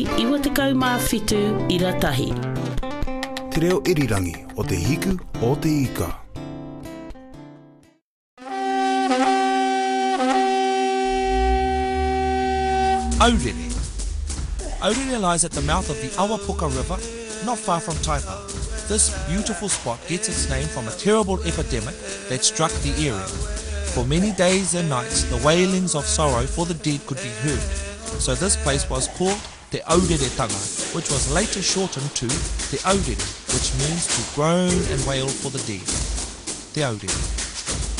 27 i ratahi. Te reo irirangi o te hiku o te ika. Aurere. Aurere lies at the mouth of the Awapuka River, not far from Taipa. This beautiful spot gets its name from a terrible epidemic that struck the area. For many days and nights, the wailings of sorrow for the dead could be heard. So this place was called Te Aureretanga, which was later shortened to Te Aurere, which means to groan and wail for the dead. Te Aurere.